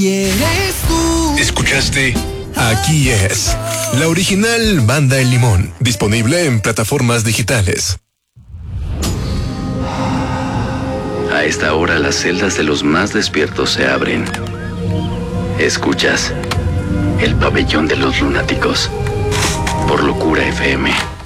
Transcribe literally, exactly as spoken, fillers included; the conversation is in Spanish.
¿Eres tú? ¿Escuchaste? Aquí es la original Banda El Limón, disponible en plataformas digitales. A esta hora las celdas de los más despiertos se abren. Escuchas el pabellón de los lunáticos por Locura F M.